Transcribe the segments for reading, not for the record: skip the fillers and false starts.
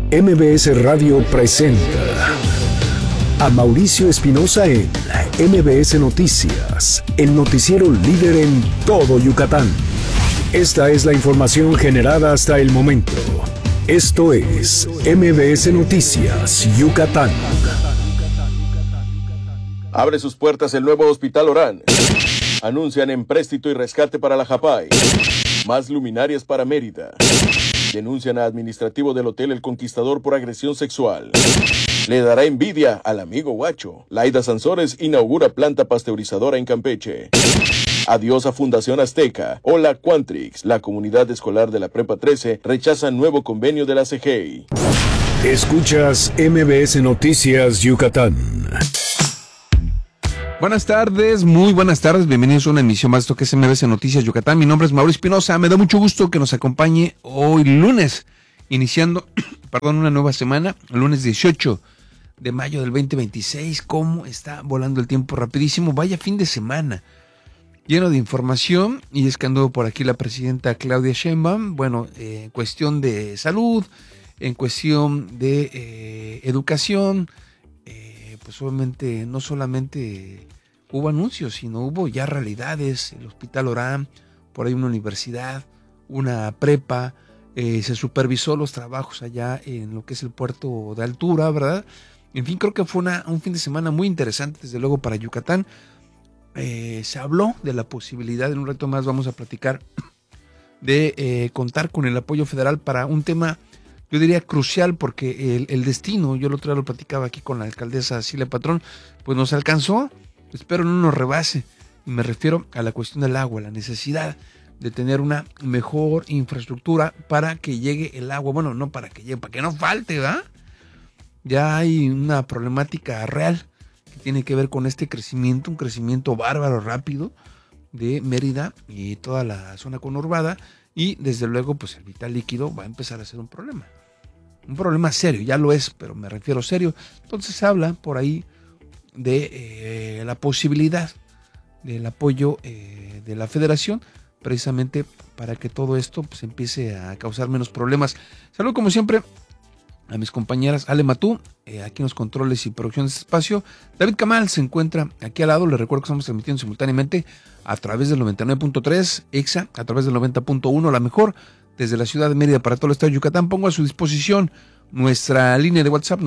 MBS Radio presenta a Mauricio Espinosa en MBS Noticias, el noticiero líder en todo Yucatán. Esta es la información generada hasta el momento. Esto es MBS Noticias, Yucatán. Abre sus puertas el nuevo Hospital Orán. Anuncian empréstito y rescate para la Japay. Más luminarias para Mérida. Denuncian a administrativo del Hotel El Conquistador por agresión sexual. Le dará envidia al amigo Guacho. Laida Sansores inaugura planta pasteurizadora en Campeche. Adiós a Fundación Azteca. Hola Quantrix. La comunidad escolar de la Prepa 13 rechaza nuevo convenio de la CGI. Escuchas MBS Noticias Yucatán. Buenas tardes, muy buenas tardes, bienvenidos a una emisión más de esto que es MBS Noticias Yucatán. Mi nombre es Mauricio Espinosa, me da mucho gusto que nos acompañe hoy lunes, iniciando, una nueva semana, lunes 18 de mayo del 2026. ¿Cómo está volando el tiempo rapidísimo? Vaya fin de semana, lleno de información, y es que anduvo por aquí la presidenta Claudia Sheinbaum, en cuestión de salud, en cuestión de educación. Pues obviamente no solamente hubo anuncios, sino hubo ya realidades. El Hospital Orán, por ahí una universidad, una prepa, se supervisó los trabajos allá en lo que es el puerto de altura, ¿verdad? En fin, creo que fue un fin de semana muy interesante, desde luego, para Yucatán. Se habló de la posibilidad, en un rato más vamos a platicar, de contar con el apoyo federal para un tema, yo diría crucial, porque el destino, yo el otro día lo platicaba aquí con la alcaldesa Cilia Patrón, pues nos alcanzó, espero no nos rebase, y me refiero a la cuestión del agua, la necesidad de tener una mejor infraestructura para que llegue el agua, no para que llegue, para que no falte, ¿verdad? Ya hay una problemática real que tiene que ver con este crecimiento, un crecimiento bárbaro, rápido, de Mérida y toda la zona conurbada, y desde luego pues el vital líquido va a empezar a ser un problema serio, ya lo es, pero me refiero serio. Entonces se habla por ahí de la posibilidad del apoyo de la federación, precisamente para que todo esto pues empiece a causar menos problemas. Saludo como siempre a mis compañeras Ale Matú, aquí en los controles y producción de este espacio. David Camal se encuentra aquí al lado. Les recuerdo que estamos transmitiendo simultáneamente a través del 99.3 EXA, a través del 90.1 La Mejor, desde la ciudad de Mérida para todo el estado de Yucatán. Pongo a su disposición nuestra línea de WhatsApp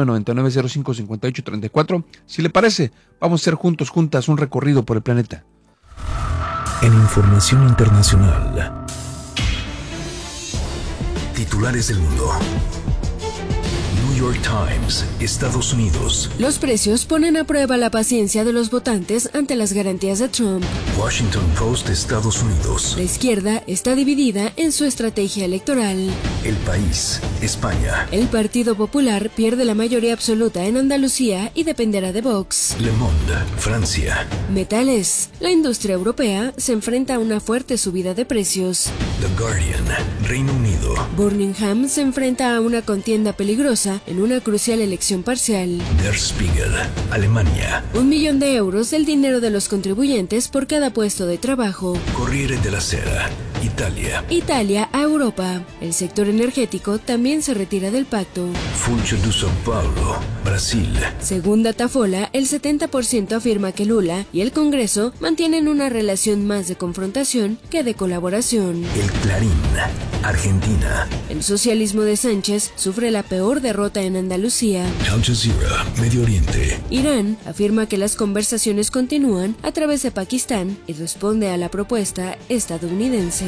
9999055834. Si le parece, vamos a hacer juntas un recorrido por el planeta. En información internacional, titulares del mundo. New York Times, Estados Unidos. Los precios ponen a prueba la paciencia de los votantes ante las garantías de Trump. Washington Post, Estados Unidos. La izquierda está dividida en su estrategia electoral. El País, España. El Partido Popular pierde la mayoría absoluta en Andalucía y dependerá de Vox. Le Monde, Francia. Metales. La industria europea se enfrenta a una fuerte subida de precios. The Guardian, Reino Unido. Birmingham se enfrenta a una contienda peligrosa en una crucial elección parcial. Der Spiegel, Alemania. 1 millón de euros el dinero de los contribuyentes por cada puesto de trabajo. Corriere della Sera, Italia. Italia a Europa. El sector energético también se retira del pacto. Funcho de São Paulo, Brasil. Según Datafola, el 70% afirma que Lula y el Congreso mantienen una relación más de confrontación que de colaboración. El Clarín, Argentina. El socialismo de Sánchez sufre la peor derrota en Andalucía. Al Jazeera, Medio Oriente. Irán afirma que las conversaciones continúan a través de Pakistán y responde a la propuesta estadounidense.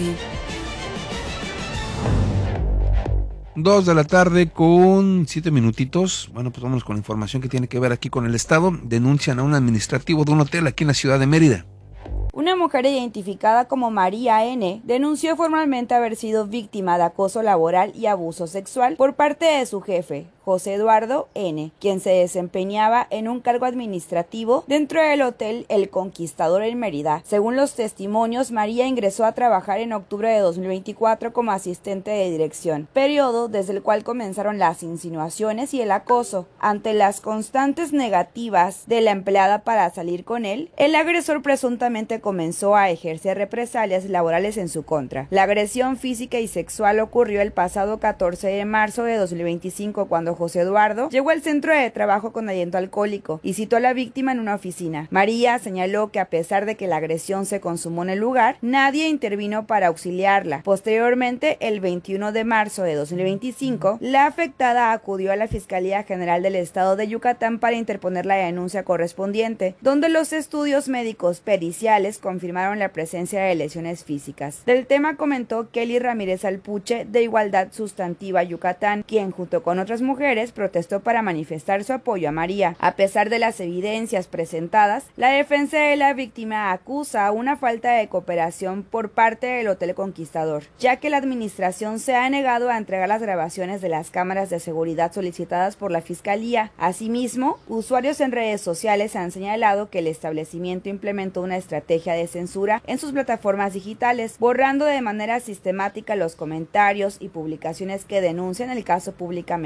2 de la tarde con 7 minutitos. Pues vamos con la información que tiene que ver aquí con el Estado. Denuncian a un administrativo de un hotel aquí en la ciudad de Mérida. Una mujer identificada como María N. denunció formalmente haber sido víctima de acoso laboral y abuso sexual por parte de su jefe, José Eduardo N., quien se desempeñaba en un cargo administrativo dentro del Hotel El Conquistador en Mérida. Según los testimonios, María ingresó a trabajar en octubre de 2024 como asistente de dirección, periodo desde el cual comenzaron las insinuaciones y el acoso. Ante las constantes negativas de la empleada para salir con él, el agresor presuntamente comenzó a ejercer represalias laborales en su contra. La agresión física y sexual ocurrió el pasado 14 de marzo de 2025 cuando José Eduardo llegó al centro de trabajo con aliento alcohólico y citó a la víctima en una oficina. María señaló que a pesar de que la agresión se consumó en el lugar, nadie intervino para auxiliarla. Posteriormente, el 21 de marzo de 2025, la afectada acudió a la Fiscalía General del Estado de Yucatán para interponer la denuncia correspondiente, donde los estudios médicos periciales confirmaron la presencia de lesiones físicas. Del tema comentó Kelly Ramírez Alpuche, de Igualdad Sustantiva Yucatán, quien junto con otras mujeres protestó para manifestar su apoyo a María. A pesar de las evidencias presentadas, la defensa de la víctima acusa una falta de cooperación por parte del Hotel Conquistador, ya que la administración se ha negado a entregar las grabaciones de las cámaras de seguridad solicitadas por la Fiscalía. Asimismo, usuarios en redes sociales han señalado que el establecimiento implementó una estrategia de censura en sus plataformas digitales, borrando de manera sistemática los comentarios y publicaciones que denuncian el caso públicamente.